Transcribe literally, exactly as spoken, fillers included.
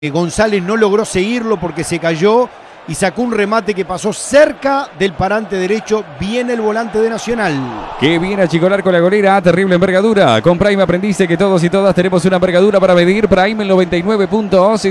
González no logró seguirlo porque se cayó y sacó un remate que pasó cerca del parante derecho. Viene el volante de Nacional. Que viene a chicolar con la golera, terrible envergadura. Con Prime aprendiste que todos y todas tenemos una envergadura para medir. Prime el noventa y nueve punto once.